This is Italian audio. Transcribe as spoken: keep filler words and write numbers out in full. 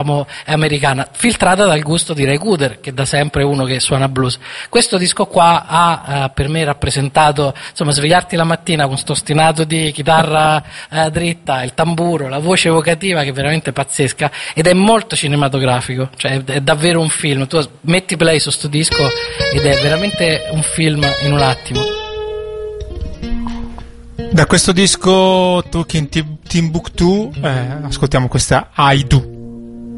diciamo americana, filtrata dal gusto di Ray Cooder, che da sempre è uno che suona blues. Questo disco qua ha eh, per me rappresentato, insomma, svegliarti la mattina con sto ostinato di chitarra eh, dritta, il tamburo, la voce evocativa che è veramente pazzesca, ed è molto cinematografico, cioè è, è davvero un film. Tu metti play su sto disco ed è veramente un film in un attimo. Da questo disco Talking Timbuktu eh, ascoltiamo questa I Do.